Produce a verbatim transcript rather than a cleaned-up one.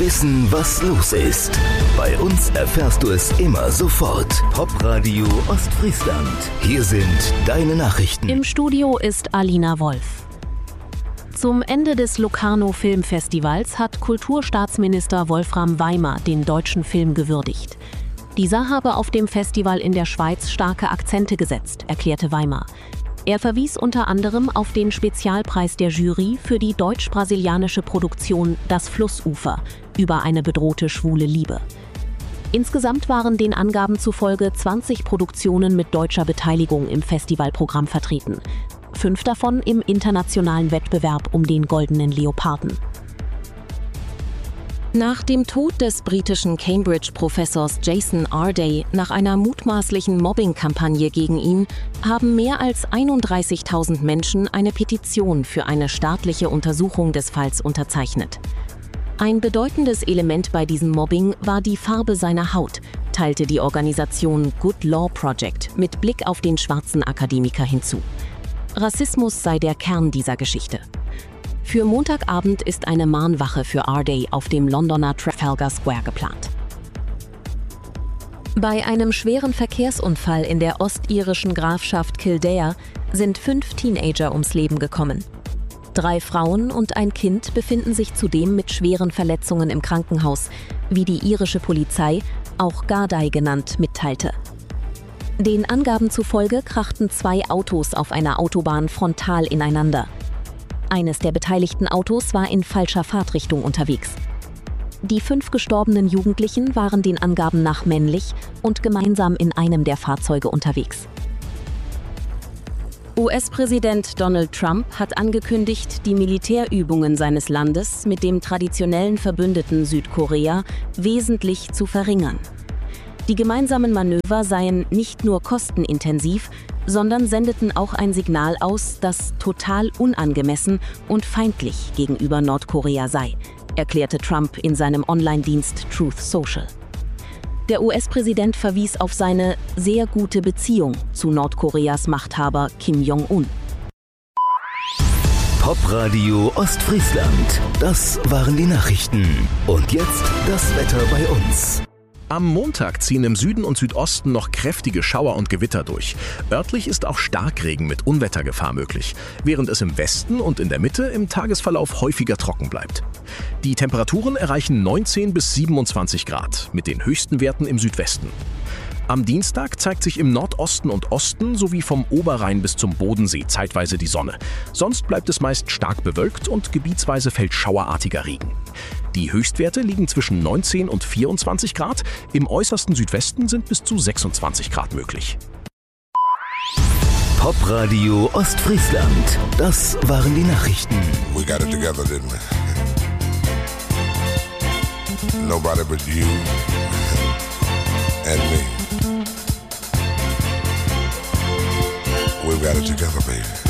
wissen, was los ist. Bei uns erfährst du es immer sofort. Popradio Ostfriesland. Hier sind deine Nachrichten. Im Studio ist Alina Wolf. Zum Ende des Locarno Filmfestivals hat Kulturstaatsminister Wolfram Weimer den deutschen Film gewürdigt. Dieser habe auf dem Festival in der Schweiz starke Akzente gesetzt, erklärte Weimer. Er verwies unter anderem auf den Spezialpreis der Jury für die deutsch-brasilianische Produktion Das Flussufer über eine bedrohte schwule Liebe. Insgesamt waren den Angaben zufolge zwanzig Produktionen mit deutscher Beteiligung im Festivalprogramm vertreten. Fünf davon im internationalen Wettbewerb um den Goldenen Leoparden. Nach dem Tod des britischen Cambridge-Professors Jason Arday nach einer mutmaßlichen Mobbing-Kampagne gegen ihn haben mehr als einunddreißigtausend Menschen eine Petition für eine staatliche Untersuchung des Falls unterzeichnet. Ein bedeutendes Element bei diesem Mobbing war die Farbe seiner Haut, teilte die Organisation Good Law Project mit Blick auf den schwarzen Akademiker hinzu. Rassismus sei der Kern dieser Geschichte. Für Montagabend ist eine Mahnwache für Arday auf dem Londoner Trafalgar Square geplant. Bei einem schweren Verkehrsunfall in der ostirischen Grafschaft Kildare sind fünf Teenager ums Leben gekommen. Drei Frauen und ein Kind befinden sich zudem mit schweren Verletzungen im Krankenhaus, wie die irische Polizei, auch Gardaí genannt, mitteilte. Den Angaben zufolge krachten zwei Autos auf einer Autobahn frontal ineinander. Eines der beteiligten Autos war in falscher Fahrtrichtung unterwegs. Die fünf gestorbenen Jugendlichen waren den Angaben nach männlich und gemeinsam in einem der Fahrzeuge unterwegs. U S-Präsident Donald Trump hat angekündigt, die Militärübungen seines Landes mit dem traditionellen Verbündeten Südkorea wesentlich zu verringern. Die gemeinsamen Manöver seien nicht nur kostenintensiv, sondern sendeten auch ein Signal aus, das total unangemessen und feindlich gegenüber Nordkorea sei, erklärte Trump in seinem Online-Dienst Truth Social. Der U S-Präsident verwies auf seine sehr gute Beziehung zu Nordkoreas Machthaber Kim Jong-un. Popradio Ostfriesland. Das waren die Nachrichten. Und jetzt das Wetter bei uns. Am Montag ziehen im Süden und Südosten noch kräftige Schauer und Gewitter durch. Örtlich ist auch Starkregen mit Unwettergefahr möglich, während es im Westen und in der Mitte im Tagesverlauf häufiger trocken bleibt. Die Temperaturen erreichen neunzehn bis siebenundzwanzig Grad, mit den höchsten Werten im Südwesten. Am Dienstag zeigt sich im Nordosten und Osten sowie vom Oberrhein bis zum Bodensee zeitweise die Sonne. Sonst bleibt es meist stark bewölkt und gebietsweise fällt schauerartiger Regen. Die Höchstwerte liegen zwischen neunzehn und vierundzwanzig Grad, im äußersten Südwesten sind bis zu sechsundzwanzig Grad möglich. Popradio Ostfriesland. Das waren die Nachrichten. We got it together, didn't we? Nobody but you and me. We've got it together, baby.